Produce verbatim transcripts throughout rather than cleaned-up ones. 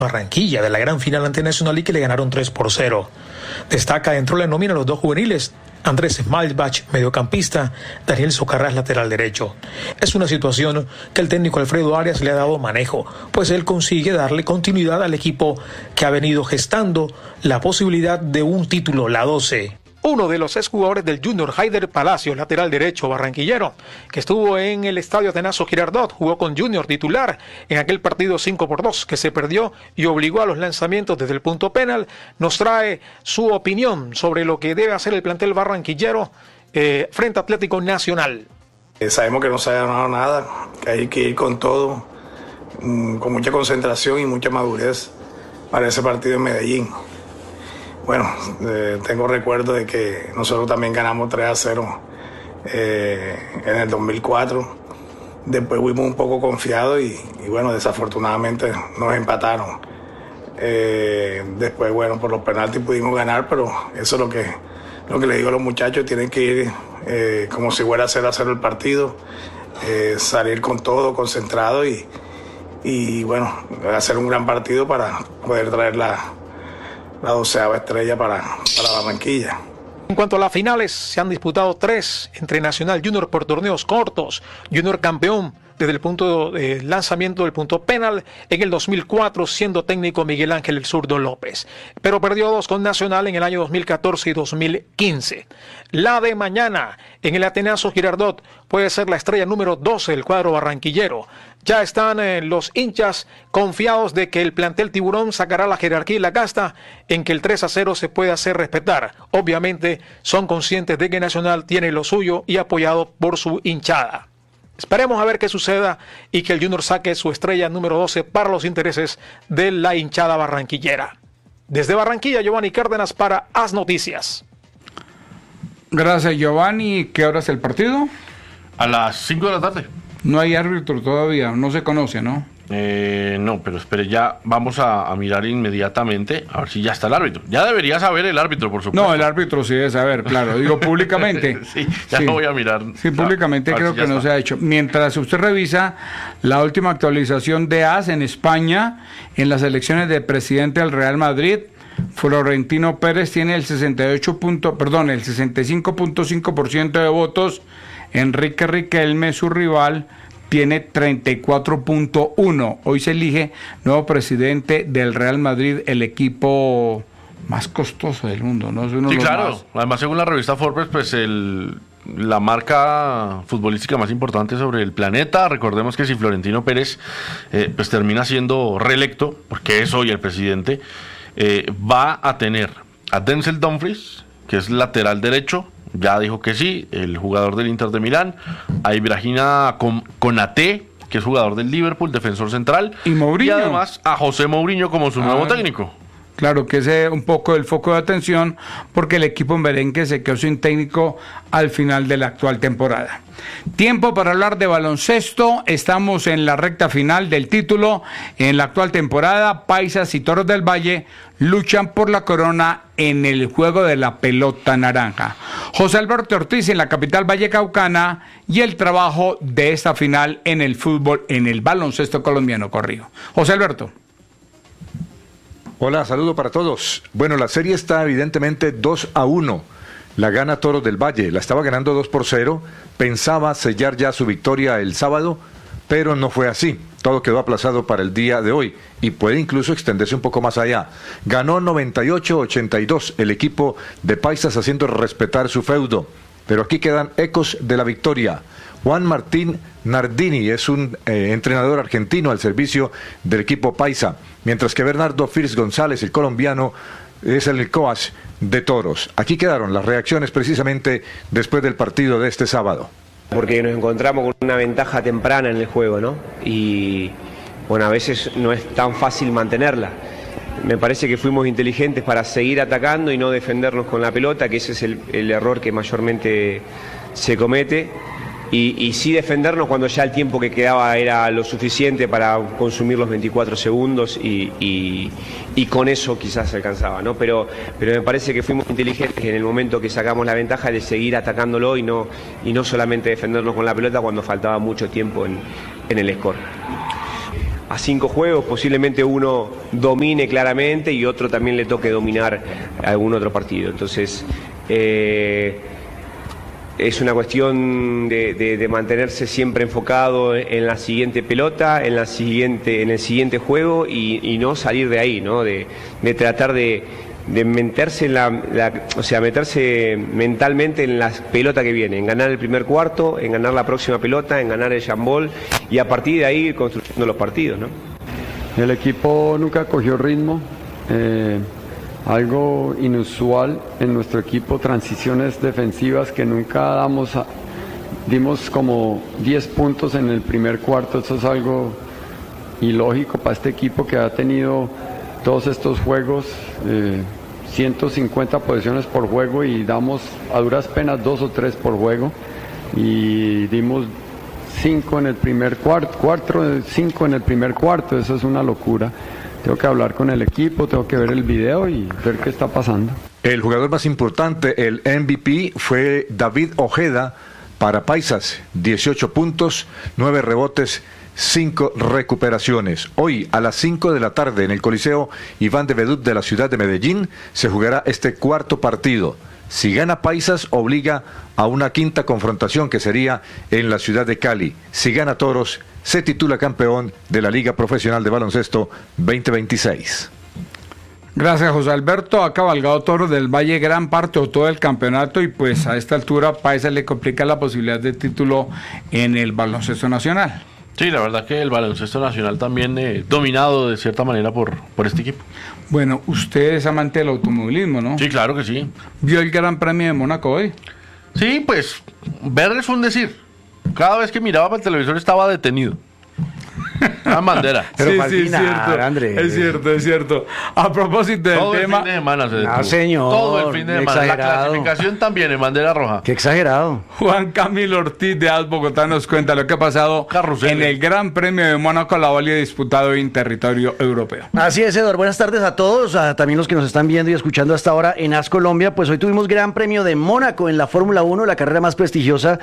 Barranquilla de la gran final ante Nacional y que le ganaron tres por cero. Destaca dentro de la nómina los dos juveniles, Andrés Smalbach, mediocampista, Daniel Socarrás, lateral derecho. Es una situación que el técnico Alfredo Arias le ha dado manejo, pues él consigue darle continuidad al equipo que ha venido gestando la posibilidad de un título, la doce. Uno de los exjugadores del Junior, Haider Palacio, lateral derecho barranquillero, que estuvo en el estadio Atanasio Girardot, jugó con Junior titular en aquel partido cinco por dos que se perdió y obligó a los lanzamientos desde el punto penal, nos trae su opinión sobre lo que debe hacer el plantel barranquillero eh, frente a Atlético Nacional. Eh, sabemos que no se ha ganado nada, que hay que ir con todo, mmm, con mucha concentración y mucha madurez para ese partido en Medellín. Bueno, eh, tengo recuerdo de que nosotros también ganamos tres a cero eh, en el dos mil cuatro. Después fuimos un poco confiados y, y bueno, desafortunadamente nos empataron. Eh, después, bueno, por los penaltis pudimos ganar, pero eso es lo que, lo que le digo a los muchachos, tienen que ir eh, como si fuera a cero a cero el partido, eh, salir con todo, concentrado y, y bueno, hacer un gran partido para poder traer la... la doceava estrella para, para Barranquilla. En cuanto a las finales, se han disputado tres entre Nacional Junior por torneos cortos. Junior campeón desde el punto de lanzamiento del punto penal en el dos mil cuatro, siendo técnico Miguel Ángel El Zurdo López. Pero perdió dos con Nacional en el año dos mil catorce y dos mil quince. La de mañana en el Atanasio Girardot puede ser la estrella número doce del cuadro barranquillero. Ya están eh, los hinchas confiados de que el plantel tiburón sacará la jerarquía y la casta en que el tres a cero se puede hacer respetar. Obviamente son conscientes de que Nacional tiene lo suyo y apoyado por su hinchada. Esperemos a ver qué suceda y que el Junior saque su estrella número doce para los intereses de la hinchada barranquillera. Desde Barranquilla, Giovanni Cárdenas para As Noticias. Gracias, Giovanni. ¿Qué hora es el partido? A las cinco de la tarde. No hay árbitro todavía, no se conoce, ¿no? Eh, no, pero espere, ya vamos a, a mirar inmediatamente a ver si ya está el árbitro. Ya debería saber el árbitro, por supuesto. No, el árbitro sí debe saber, claro. Digo, públicamente. sí, ya sí. Lo voy a mirar. Sí, públicamente creo si que no está. Se ha hecho. Mientras usted revisa la última actualización de A S en España, en las elecciones de presidente del Real Madrid, Florentino Pérez tiene el sesenta y ocho punto, perdón, el sesenta y cinco punto cinco por ciento de votos. Enrique Riquelme, su rival, tiene treinta y cuatro punto uno. Hoy se elige nuevo presidente del Real Madrid, el equipo más costoso del mundo, ¿no? Es uno sí, de los claro. Más... Además, según la revista Forbes, pues el, la marca futbolística más importante sobre el planeta. Recordemos que si Florentino Pérez eh, pues termina siendo reelecto, porque es hoy el presidente, eh, va a tener a Denzel Dumfries, que es lateral derecho. Ya dijo que sí, el jugador del Inter de Milán, a Ibrahima Konaté, que es jugador del Liverpool, defensor central, y Mourinho. Y además a José Mourinho como su ah, nuevo técnico. Claro que ese es un poco el foco de atención, porque el equipo en merengue se quedó sin técnico al final de la actual temporada. Tiempo para hablar de baloncesto. Estamos en la recta final del título. En la actual temporada, Paisas y Toros del Valle luchan por la corona en el juego de la pelota naranja. José Alberto Ortiz en la capital vallecaucana y el trabajo de esta final en el fútbol, en el baloncesto colombiano, corrijo. José Alberto. Hola, saludo para todos. Bueno, la serie está evidentemente dos a uno. La gana Toros del Valle, la estaba ganando dos por cero, pensaba sellar ya su victoria el sábado, pero no fue así. Todo quedó aplazado para el día de hoy y puede incluso extenderse un poco más allá. Ganó noventa y ocho a ochenta y dos el equipo de Paisas, haciendo respetar su feudo. Pero aquí quedan ecos de la victoria. Juan Martín Nardini es un eh, entrenador argentino al servicio del equipo Paisa, mientras que Bernardo Firs González, el colombiano, es el coach de Toros. Aquí quedaron las reacciones precisamente después del partido de este sábado. Porque nos encontramos con una ventaja temprana en el juego, ¿no? Y bueno, a veces no es tan fácil mantenerla. Me parece que fuimos inteligentes para seguir atacando y no defendernos con la pelota, que ese es el, el error que mayormente se comete. Y, y sí defendernos cuando ya el tiempo que quedaba era lo suficiente para consumir los veinticuatro segundos y, y, y con eso quizás se alcanzaba, ¿no? Pero, pero me parece que fuimos inteligentes en el momento que sacamos la ventaja de seguir atacándolo y no, y no solamente defendernos con la pelota cuando faltaba mucho tiempo en, en el score. a cinco juegos, posiblemente uno domine claramente y otro también le toque dominar algún otro partido. Entonces, eh, es una cuestión de, de, de mantenerse siempre enfocado en la siguiente pelota, en la siguiente, en el siguiente juego y, y no salir de ahí, ¿no? De, de tratar de, de meterse en la, la, o sea, meterse mentalmente en la pelota que viene, en ganar el primer cuarto, en ganar la próxima pelota, en ganar el jambol y a partir de ahí ir construyendo los partidos, ¿no? El equipo nunca cogió ritmo. Eh... Algo inusual en nuestro equipo, transiciones defensivas que nunca damos, a, dimos como diez puntos en el primer cuarto. Eso es algo ilógico para este equipo que ha tenido todos estos juegos, eh, ciento cincuenta posiciones por juego y damos a duras penas dos o tres por juego y dimos cinco en el primer cuarto, cuatro, cinco en el primer cuarto. Eso es una locura. Tengo que hablar con el equipo, tengo que ver el video y ver qué está pasando. El jugador más importante, el M V P, fue David Ojeda para Paisas. dieciocho puntos, nueve rebotes, cinco recuperaciones. Hoy a las cinco de la tarde en el Coliseo Iván de Vedut de la ciudad de Medellín se jugará este cuarto partido. Si gana Paisas, obliga a una quinta confrontación que sería en la ciudad de Cali. Si gana Toros, se titula campeón de la Liga Profesional de Baloncesto veinte veintiséis. Gracias, José Alberto. Ha cabalgado Toros del Valle gran parte o todo el campeonato y pues a esta altura Paisas le complica la posibilidad de título en el baloncesto nacional. Sí, la verdad que el baloncesto nacional también eh, dominado de cierta manera por, por este equipo. Bueno, usted es amante del automovilismo, ¿no? Sí, claro que sí. ¿Vio el Gran Premio de Mónaco hoy? Sí, pues, ver es un decir. Cada vez que miraba para el televisor estaba detenido. Una bandera. Pero sí, sí, es cierto, Andrés. Es cierto, es cierto. A propósito del todo tema... el fin de semana se detuvo. No, señor. Todo el fin de semana. La clasificación también en bandera roja. Qué exagerado. Juan Camilo Ortiz de As Bogotá nos cuenta lo que ha pasado Carrusel. En el Gran Premio de Mónaco, la valía disputado en territorio europeo. Así es, Eduardo. Buenas tardes a todos, a también los que nos están viendo y escuchando hasta ahora en As Colombia. Pues hoy tuvimos Gran Premio de Mónaco en la Fórmula uno, la carrera más prestigiosa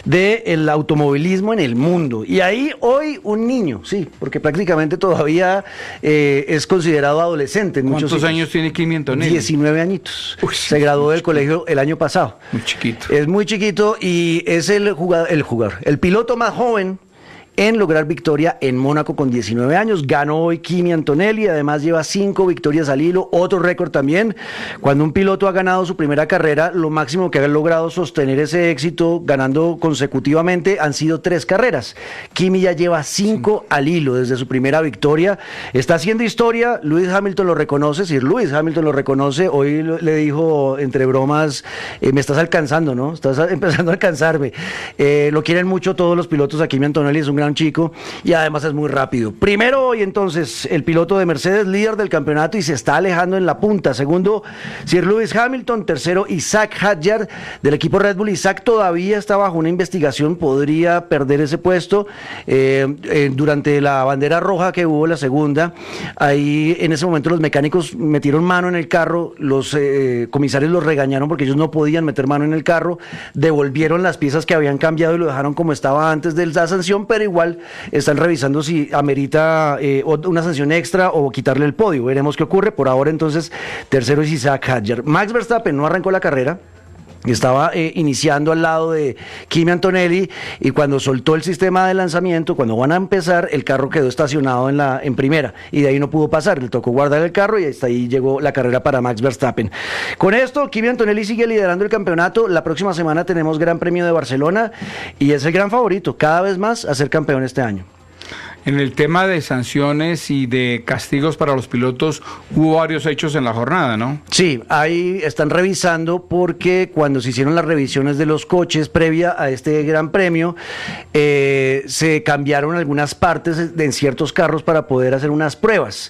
del automovilismo en el mundo. Y ahí hoy un niño, sí, porque prácticamente todavía eh, es considerado adolescente. En ¿Cuántos muchos años tiene Kimi Antonelli? diecinueve añitos. Uy, se graduó del colegio el año pasado. Muy chiquito. Es muy chiquito y es el jugador, el jugador, el piloto más joven en lograr victoria en Mónaco con diecinueve años. Ganó hoy Kimi Antonelli, además lleva cinco victorias al hilo, otro récord también. Cuando un piloto ha ganado su primera carrera, lo máximo que ha logrado sostener ese éxito ganando consecutivamente han sido tres carreras. Kimi ya lleva cinco al hilo desde su primera victoria. Está haciendo historia, Lewis Hamilton lo reconoce, si Lewis Hamilton lo reconoce, hoy le dijo entre bromas, eh, me estás alcanzando, ¿no? Estás empezando a alcanzarme. Eh, lo quieren mucho todos los pilotos, a Kimi Antonelli es un gran chico y además es muy rápido. Primero hoy entonces el piloto de Mercedes, líder del campeonato y se está alejando en la punta. Segundo, Sir Lewis Hamilton. Tercero, Isaac Hadjar del equipo Red Bull. Isaac todavía está bajo una investigación, podría perder ese puesto eh, eh, durante la bandera roja que hubo la segunda. Ahí en ese momento los mecánicos metieron mano en el carro, los eh, comisarios los regañaron porque ellos no podían meter mano en el carro, devolvieron las piezas que habían cambiado y lo dejaron como estaba antes de la sanción, pero igual están revisando si amerita eh, una sanción extra o quitarle el podio. Veremos qué ocurre. Por ahora entonces tercero es Isaac Hadjar. Max Verstappen no arrancó la carrera, estaba eh, iniciando al lado de Kimi Antonelli y cuando soltó el sistema de lanzamiento, cuando van a empezar, el carro quedó estacionado en la en primera y de ahí no pudo pasar, le tocó guardar el carro y hasta ahí llegó la carrera para Max Verstappen. Con esto, Kimi Antonelli sigue liderando el campeonato. La próxima semana tenemos Gran Premio de Barcelona y es el gran favorito cada vez más a ser campeón este año. En el tema de sanciones y de castigos para los pilotos hubo varios hechos en la jornada, ¿no? Sí, ahí están revisando porque cuando se hicieron las revisiones de los coches previa a este Gran Premio, eh, se cambiaron algunas partes de, en ciertos carros para poder hacer unas pruebas.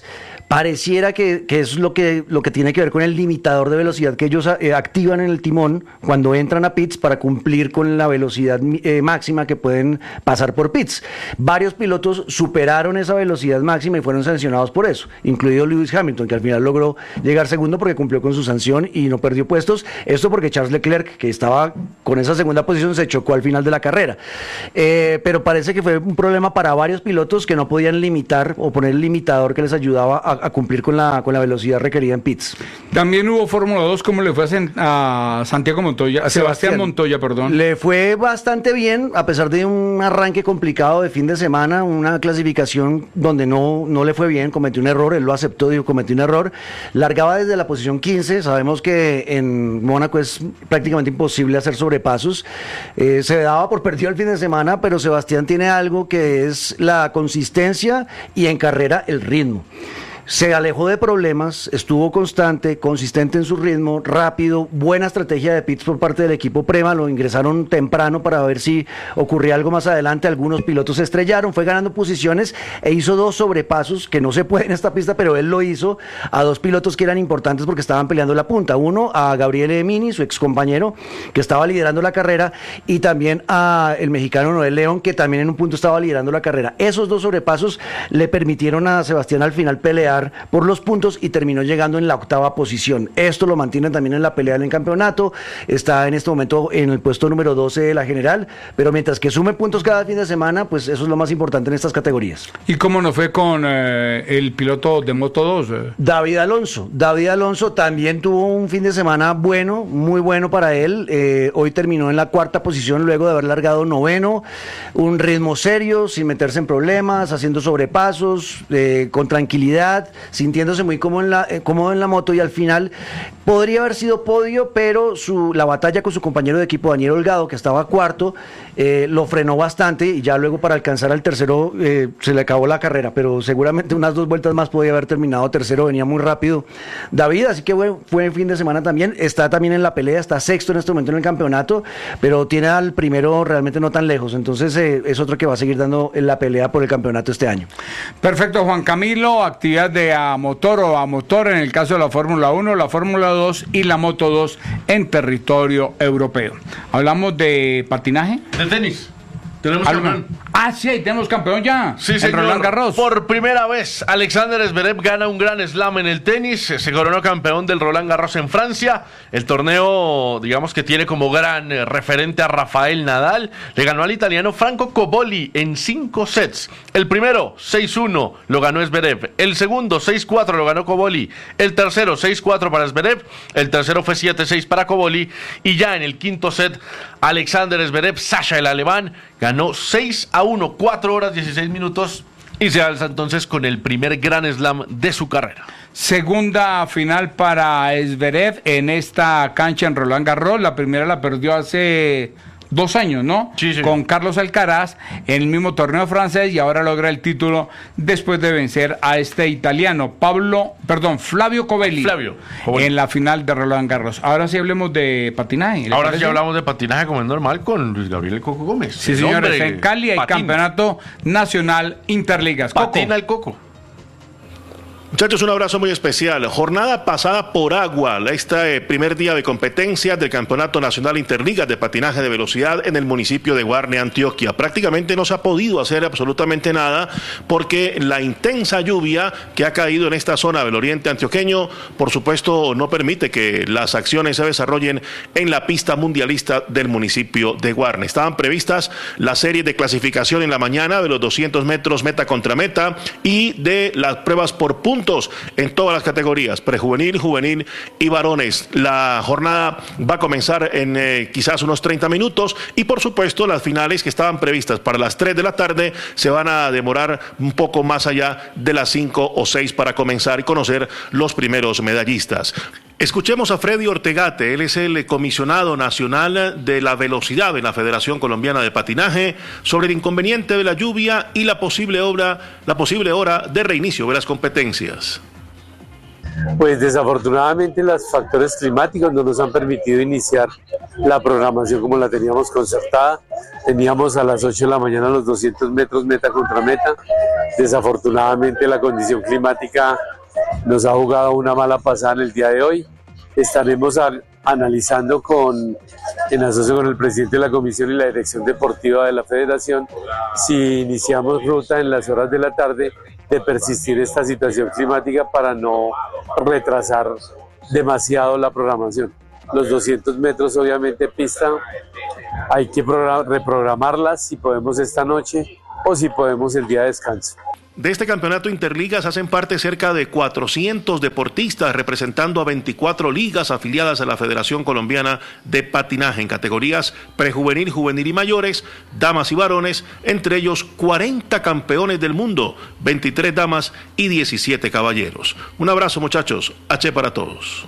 Pareciera que, que es lo que, lo que tiene que ver con el limitador de velocidad que ellos eh, activan en el timón cuando entran a pits para cumplir con la velocidad eh, máxima que pueden pasar por pits. Varios pilotos superaron esa velocidad máxima y fueron sancionados por eso, incluido Lewis Hamilton, que al final logró llegar segundo porque cumplió con su sanción y no perdió puestos. Esto porque Charles Leclerc, que estaba con esa segunda posición, se chocó al final de la carrera. Eh, pero parece que fue un problema para varios pilotos que no podían limitar o poner el limitador que les ayudaba a a cumplir con la, con la velocidad requerida en pits. También hubo Fórmula dos, ¿cómo le fue a, a Santiago Montoya? A Sebastián, Sebastián Montoya, perdón. Le fue bastante bien, a pesar de un arranque complicado de fin de semana, una clasificación donde no, no le fue bien, cometió un error, él lo aceptó, dijo, cometió un error. Largaba desde la posición quince, sabemos que en Mónaco es prácticamente imposible hacer sobrepasos. Eh, se daba por perdido el fin de semana, pero Sebastián tiene algo que es la consistencia y en carrera el ritmo. Se alejó de problemas, estuvo constante, consistente en su ritmo, rápido, buena estrategia de pits por parte del equipo Prema, lo ingresaron temprano para ver si ocurría algo más adelante, algunos pilotos se estrellaron, fue ganando posiciones e hizo dos sobrepasos que no se puede en esta pista, pero él lo hizo a dos pilotos que eran importantes porque estaban peleando la punta, uno a Gabriele Emini, su ex compañero, que estaba liderando la carrera, y también a el mexicano Noel León, que también en un punto estaba liderando la carrera. Esos dos sobrepasos le permitieron a Sebastián al final pelear por los puntos y terminó llegando en la octava posición. Esto lo mantiene también en la pelea del campeonato, está en este momento en el puesto número doce de la general, pero mientras que sume puntos cada fin de semana, pues eso es lo más importante en estas categorías. ¿Y cómo nos fue con eh, el piloto de Moto dos? Eh? David Alonso. David Alonso también tuvo un fin de semana bueno, muy bueno para él. Eh, hoy terminó en la cuarta posición luego de haber largado noveno, un ritmo serio, sin meterse en problemas, haciendo sobrepasos, eh, con tranquilidad, sintiéndose muy cómodo en la, eh, cómodo en la moto, y al final podría haber sido podio, pero su, la batalla con su compañero de equipo Daniel Holgado, que estaba cuarto, eh, lo frenó bastante, y ya luego para alcanzar al tercero eh, se le acabó la carrera, pero seguramente unas dos vueltas más podía haber terminado tercero, venía muy rápido David, así que bueno, fue fin de semana también, está también en la pelea, está sexto en este momento en el campeonato, pero tiene al primero realmente no tan lejos, entonces eh, es otro que va a seguir dando en la pelea por el campeonato este año. Perfecto, Juan Camilo, actividad de a motor o a motor en el caso de la Fórmula uno, la Fórmula dos y la Moto dos en territorio europeo. Hablamos de patinaje. De tenis. Tenemos Algo. campeón. Ah, sí, tenemos campeón ya. Sí, en señor. Roland Garros. Por primera vez, Alexander Zverev gana un Grand Slam en el tenis. Se coronó campeón del Roland Garros en Francia. El torneo, digamos que tiene como gran eh, referente a Rafael Nadal. Le ganó al italiano Franco Cobolli en cinco sets. El primero, seis uno, lo ganó Zverev. El segundo, seis cuatro, lo ganó Cobolli. El tercero, seis cuatro para Zverev. El tercero fue siete seis para Cobolli. Y ya en el quinto set, Alexander Zverev, Sasha el alemán, ganó seis a uno, cuatro horas dieciséis minutos, y se alza entonces con el primer Grand Slam de su carrera. Segunda final para Zverev en esta cancha en Roland Garros. La primera la perdió hace dos años, ¿no? Sí, sí. Con Carlos Alcaraz en el mismo torneo francés, y ahora logra el título después de vencer a este italiano, Pablo, perdón, Flavio Cobolli, Flavio Cobolli, en la final de Roland Garros. Ahora sí hablemos de patinaje. Ahora parece? sí hablamos de patinaje como es normal con Luis Gabriel El Coco Gómez. Sí, señores, en Cali hay patina. campeonato nacional interligas. Coco. Patina el Coco. Muchachos, un abrazo muy especial. Jornada pasada por agua, este primer día de competencia del Campeonato Nacional Interligas de Patinaje de Velocidad en el municipio de Guarne, Antioquia. Prácticamente no se ha podido hacer absolutamente nada porque la intensa lluvia que ha caído en esta zona del oriente antioqueño, por supuesto, no permite que las acciones se desarrollen en la pista mundialista del municipio de Guarne. Estaban previstas las series de clasificación en la mañana de los doscientos metros meta contra meta y de las pruebas por puntos en todas las categorías, prejuvenil, juvenil y varones. La jornada va a comenzar en eh, quizás unos treinta minutos, y por supuesto las finales que estaban previstas para las tres de la tarde se van a demorar un poco más allá de las cinco o seis para comenzar y conocer los primeros medallistas. Escuchemos a Freddy Ortegate, él es el comisionado nacional de la velocidad en la Federación Colombiana de Patinaje, sobre el inconveniente de la lluvia y la posible hora, la posible hora de reinicio de las competencias. Pues desafortunadamente los factores climáticos no nos han permitido iniciar la programación como la teníamos concertada. Teníamos a las ocho de la mañana los doscientos metros meta contra meta. Desafortunadamente la condición climática nos ha jugado una mala pasada en el día de hoy. Estaremos al, analizando con, en asocio con el presidente de la comisión y la dirección deportiva de la federación, si iniciamos ruta en las horas de la tarde, de persistir esta situación climática para no retrasar demasiado la programación. Los doscientos metros, obviamente, pista, hay que reprogramarlas si podemos esta noche o si podemos el día de descanso. De este campeonato Interligas hacen parte cerca de cuatrocientos deportistas representando a veinticuatro ligas afiliadas a la Federación Colombiana de Patinaje en categorías prejuvenil, juvenil y mayores, damas y varones, entre ellos cuarenta campeones del mundo, veintitrés damas y diecisiete caballeros. Un abrazo, muchachos, H para todos.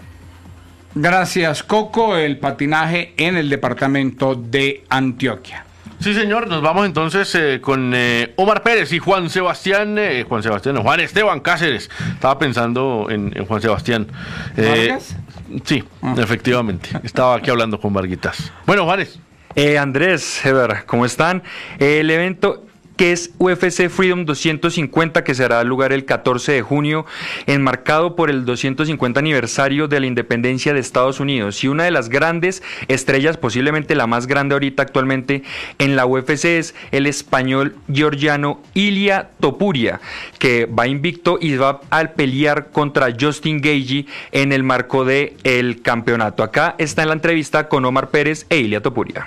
Gracias, Coco. El patinaje en el departamento de Antioquia. Sí, señor, nos vamos entonces eh, con eh, Omar Pérez y Juan Sebastián, eh, Juan Sebastián, no, Juan Esteban Cáceres. Estaba pensando en, en Juan Sebastián. Eh, ¿Vargas? Sí, ah. efectivamente. Estaba aquí hablando con Varguitas. Bueno, Juanes. Eh, Andrés, Heber, ¿cómo están? Eh, el evento que es U F C Freedom doscientos cincuenta, que se hará lugar el catorce de junio, enmarcado por el doscientos cincuenta aniversario de la independencia de Estados Unidos. Y una de las grandes estrellas, posiblemente la más grande ahorita actualmente en la U F C, es el español georgiano Ilia Topuria, que va invicto y va a pelear contra Justin Gaethje en el marco del campeonato. Acá está en la entrevista con Omar Pérez e Ilia Topuria.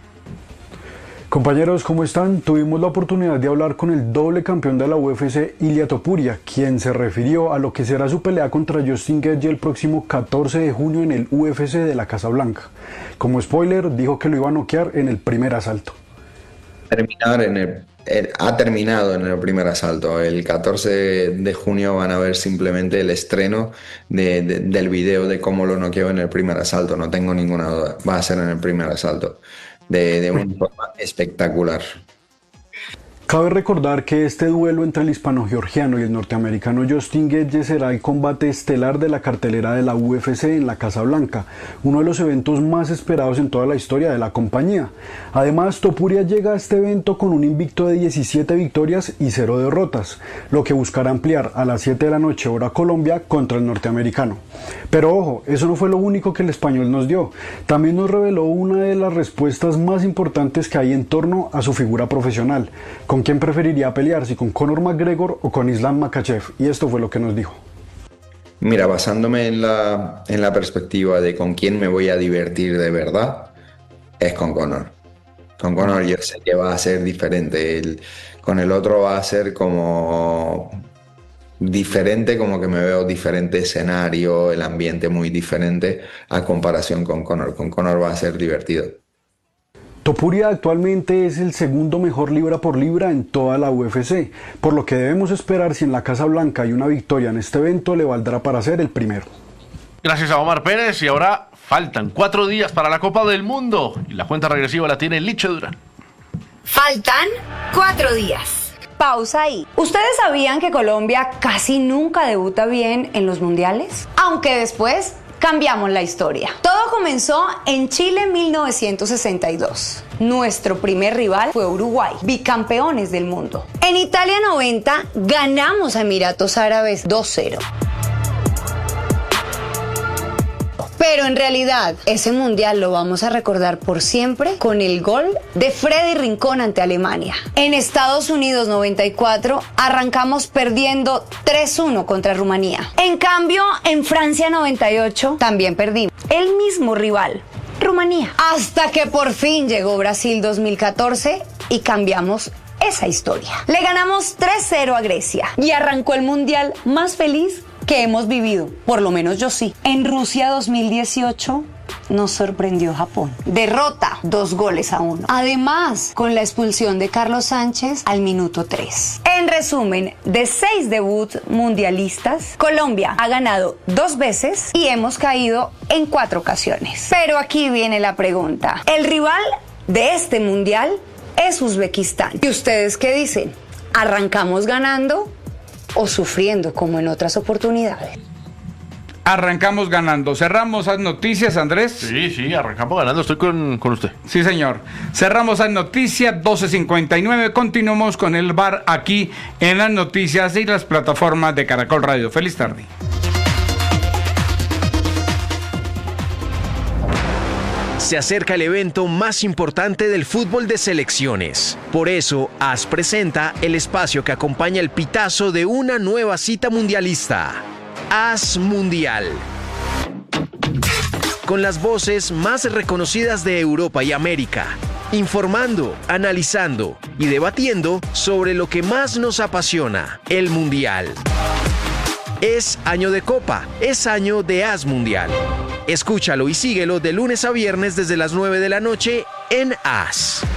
Compañeros, ¿cómo están? Tuvimos la oportunidad de hablar con el doble campeón de la U F C, Ilia Topuria, quien se refirió a lo que será su pelea contra Justin Gaethje el próximo catorce de junio en el U F C de la Casa Blanca. Como spoiler, dijo que lo iba a noquear en el primer asalto. Terminar en el, el, ha terminado en el primer asalto. El catorce de junio van a ver simplemente el estreno de, de, del video de cómo lo noqueó en el primer asalto. No tengo ninguna duda. Va a ser en el primer asalto. De, de una forma espectacular. Cabe recordar que este duelo entre el hispano-georgiano y el norteamericano Justin Gaethje será el combate estelar de la cartelera de la U F C en la Casa Blanca, uno de los eventos más esperados en toda la historia de la compañía. Además, Topuria llega a este evento con un invicto de diecisiete victorias y cero derrotas, lo que buscará ampliar a las siete de la noche hora Colombia contra el norteamericano. Pero ojo, eso no fue lo único que el español nos dio. También nos reveló una de las respuestas más importantes que hay en torno a su figura profesional. ¿Con quién preferiría pelear? ¿Si con Conor McGregor o con Islam Makhachev? Y esto fue lo que nos dijo. Mira, basándome en la, en la perspectiva de con quién me voy a divertir de verdad, es con Conor. Con Conor yo sé que va a ser diferente. El, con el otro va a ser como diferente, como que me veo diferente escenario, el ambiente muy diferente a comparación con Conor. Con Conor va a ser divertido. Topuria actualmente es el segundo mejor libra por libra en toda la U F C, por lo que debemos esperar si en la Casa Blanca hay una victoria en este evento, le valdrá para ser el primero. Gracias a Omar Pérez, y ahora faltan cuatro días para la Copa del Mundo y la cuenta regresiva la tiene Licho Durán. Faltan cuatro días. Pausa ahí. ¿Ustedes sabían que Colombia casi nunca debuta bien en los mundiales? Aunque después cambiamos la historia. Todo comenzó en Chile en mil novecientos sesenta y dos. Nuestro primer rival fue Uruguay, bicampeones del mundo. En Italia noventa ganamos a Emiratos Árabes dos cero. Pero en realidad, ese mundial lo vamos a recordar por siempre con el gol de Freddy Rincón ante Alemania. En Estados Unidos noventa y cuatro arrancamos perdiendo tres uno contra Rumanía. En cambio, en Francia noventa y ocho también perdimos. El mismo rival, Rumanía. Hasta que por fin llegó Brasil dos mil catorce y cambiamos esa historia. Le ganamos tres cero a Grecia y arrancó el mundial más feliz que hemos vivido, por lo menos yo sí. En Rusia dos mil dieciocho nos sorprendió Japón. Derrota, dos goles a uno. Además, con la expulsión de Carlos Sánchez al minuto tres. En resumen, de seis debuts mundialistas, Colombia ha ganado dos veces y hemos caído en cuatro ocasiones. Pero aquí viene la pregunta. El rival de este mundial es Uzbekistán. ¿Y ustedes qué dicen? ¿Arrancamos ganando o sufriendo como en otras oportunidades? arrancamos ganando. Cerramos las noticias, Andrés. Sí, sí, arrancamos ganando. Estoy con, con usted. Sí, señor. Cerramos las noticias, doce cincuenta y nueve. Continuamos con el V A R aquí en las noticias y las plataformas de Caracol Radio. Feliz tarde. Se acerca el evento más importante del fútbol de selecciones. Por eso, A S presenta el espacio que acompaña el pitazo de una nueva cita mundialista. A S Mundial. Con las voces más reconocidas de Europa y América, informando, analizando y debatiendo sobre lo que más nos apasiona, el Mundial. Es año de Copa, es año de A S Mundial. Escúchalo y síguelo de lunes a viernes desde las nueve de la noche en A S.